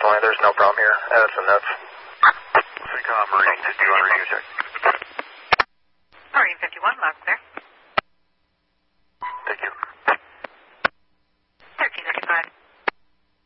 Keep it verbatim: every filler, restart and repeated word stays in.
definitely. There's no problem here. Edison, that's... Recon Marine, did you want to check? Marine fifty-one, loud clear.